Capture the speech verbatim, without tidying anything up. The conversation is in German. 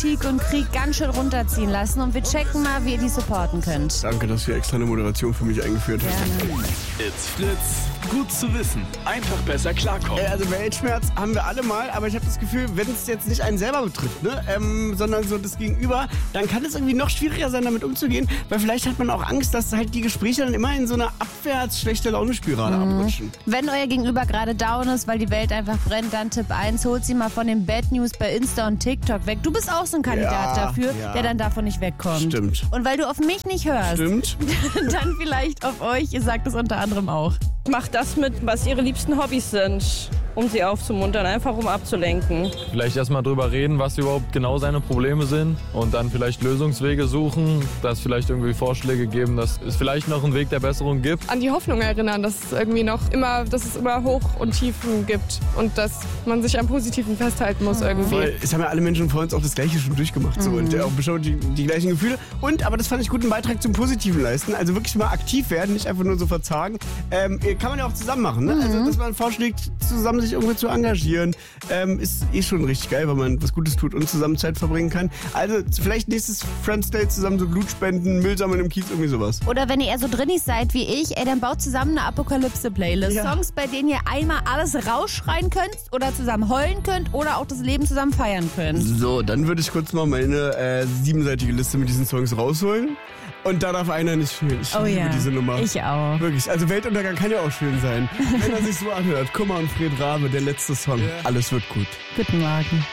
Politik und Krieg ganz schön runterziehen lassen und wir checken mal, wie ihr die supporten könnt. Danke, dass ihr extra eine Moderation für mich eingeführt habt. Gerne. It's Fritz. Gut zu wissen. Einfach besser klarkommen. Äh, Also Weltschmerz haben wir alle mal, aber ich habe das Gefühl, wenn es jetzt nicht einen selber betrifft, ne, ähm, sondern so das Gegenüber, dann kann es irgendwie noch schwieriger sein, damit umzugehen, weil vielleicht hat man auch Angst, dass halt die Gespräche dann immer in so einer abwärts schlechte Laune-Spirale mhm. abrutschen. Wenn euer Gegenüber gerade down ist, weil die Welt einfach brennt, dann Tipp eins, holt sie mal von den Bad News bei Insta und TikTok weg. Du bist auch so ein Kandidat Ja, dafür, ja. der dann davon nicht wegkommt. Stimmt. Und weil du auf mich nicht hörst, Stimmt. dann vielleicht auf euch, ihr sagt es unter anderem auch. Macht das mit, was ihre liebsten Hobbys sind, um sie aufzumuntern, einfach um abzulenken. Vielleicht erstmal drüber reden, was überhaupt genau seine Probleme sind und dann vielleicht Lösungswege suchen, dass vielleicht irgendwie Vorschläge geben, dass es vielleicht noch einen Weg der Besserung gibt. An die Hoffnung erinnern, dass es irgendwie noch immer, dass es immer Hoch und Tiefen gibt und dass man sich am Positiven festhalten muss irgendwie. Weil es haben ja alle Menschen vor uns auch das Gleiche schon durchgemacht so, und äh, auch bestimmt die, die gleichen Gefühle. Und, aber das fand ich gut, einen Beitrag zum Positiven leisten. Also wirklich mal aktiv werden, nicht einfach nur so verzagen. Ähm, kann man ja auch zusammen machen. Ne? Mhm. Also, dass man vorschlägt, zusammen sich irgendwie zu engagieren, ähm, ist eh schon richtig geil, weil man was Gutes tut und zusammen Zeit verbringen kann. Also vielleicht nächstes Friends Day zusammen so Blut spenden, Müll sammeln im Kiez, irgendwie sowas. Oder wenn ihr eher so drinnig seid wie ich, ey, dann baut zusammen eine Apokalypse-Playlist. Ja. Songs, bei denen ihr einmal alles rausschreien könnt oder zusammen heulen könnt oder auch das Leben zusammen feiern könnt. So, dann würde ich kurz mal meine äh, siebenseitige Liste mit diesen Songs rausholen. Und da darf einer nicht fehlen. Ich Oh liebe ja, diese Nummer. ich auch. Wirklich, also Weltuntergang kann ja auch schön sein. Wenn er sich so anhört. Kummer und Fred Rabe, der letzte Song. Alles wird gut. Guten Morgen.